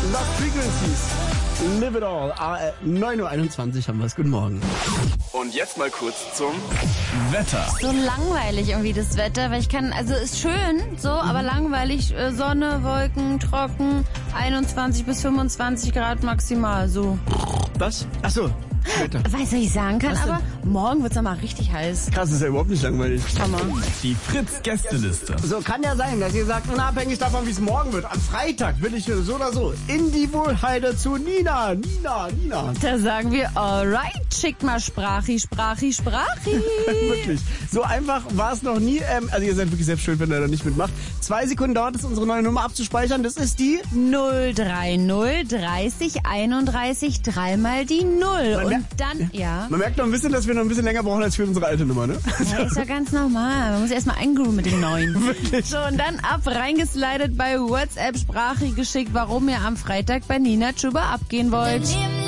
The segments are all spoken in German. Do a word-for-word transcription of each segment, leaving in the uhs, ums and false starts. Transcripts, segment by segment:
Lost Frequencies. Live it all. neun Uhr einundzwanzig haben wir es. Guten Morgen. Und jetzt mal kurz zum Wetter. So langweilig irgendwie das Wetter, weil ich kann, also ist schön, so, mhm. aber langweilig. Sonne, Wolken, trocken, einundzwanzig bis fünfundzwanzig Grad maximal, so. Was? Achso. Wetter. Weiß, was ich sagen kann, aber morgen wird es nochmal richtig heiß. Krass, ist ja überhaupt nicht langweilig. Hammer. Die Fritz-Gästeliste. So, kann ja sein, dass ihr sagt, unabhängig davon, wie es morgen wird, am Freitag will ich so oder so in die Wohlheide zu Nina, Nina, Nina. Da sagen wir, alright, schickt mal Sprachi, Sprachi, Sprachi. Wirklich. So einfach war es noch nie. Ähm, also ihr seid wirklich selbst schuld, wenn ihr da nicht mitmacht. Zwei Sekunden dauert es, unsere neue Nummer abzuspeichern. Das ist die null drei null dreißig einunddreißig, dreimal die Null. Man Und merkt, dann, ja. Man merkt noch ein bisschen, dass wir noch ein bisschen länger brauchen als für unsere alte Nummer, ne? Ja, ist ja ganz normal. Man muss erstmal eingrooven mit den neuen. Wirklich? So, und dann ab, reingeslidet bei WhatsApp, Sprache geschickt, warum ihr am Freitag bei Nina Chuba abgehen wollt.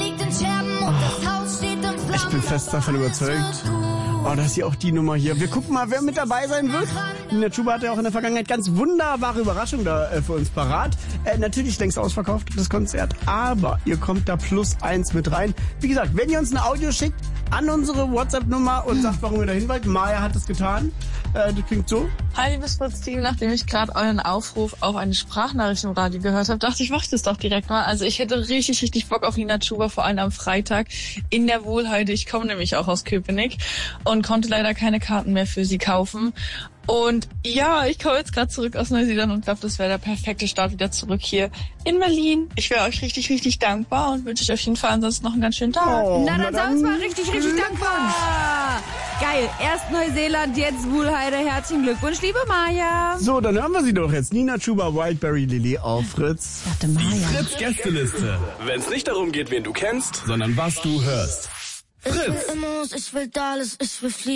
Ich bin fest davon überzeugt. Oh, das ist ja auch die Nummer hier. Wir gucken mal, wer mit dabei sein wird. Nina Chuba hatte ja auch in der Vergangenheit ganz wunderbare Überraschungen da äh, für uns parat. Äh, natürlich längst ausverkauft, das Konzert. Aber ihr kommt da plus eins mit rein. Wie gesagt, wenn ihr uns ein Audio schickt an unsere WhatsApp-Nummer und sagt, warum ihr da hin wollt. Maya hat es getan. Äh, das klingt so. Hi, liebes Fritz-Team. Nachdem ich gerade euren Aufruf auf eine Sprachnachricht im Radio gehört habe, dachte ich, mach das doch direkt mal. Also ich hätte richtig, richtig Bock auf Nina Chuba, vor allem am Freitag in der Wohlheide. Ich komme nämlich auch aus Köpenick und konnte leider keine Karten mehr für sie kaufen. Und ja, ich komme jetzt gerade zurück aus Neuseeland und glaube, das wäre der perfekte Start wieder zurück hier in Berlin. Ich wäre euch richtig, richtig dankbar und wünsche euch auf jeden Fall ansonsten noch einen ganz schönen Tag. Oh, na, dann sagen wir mal richtig, richtig dankbar. Geil, erst Neuseeland, jetzt Wuhlheide. Herzlichen Glückwunsch, liebe Maya. So, dann hören wir sie doch jetzt. Nina Chuba, Wildberry Lily auf Fritz. Ich dachte Maya. Fritz-Gästeliste. Wenn es nicht darum geht, wen du kennst, sondern was du hörst. Fritz. Ich will alles, ich will fliegen.